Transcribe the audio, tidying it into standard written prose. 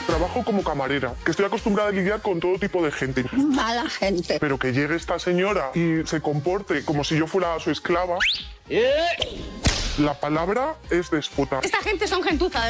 Trabajo como camarera, que estoy acostumbrada a lidiar con todo tipo de gente. Mala gente. Pero que llegue esta señora y se comporte como si yo fuera su esclava... La palabra es déspota. Esta gente son gentuza,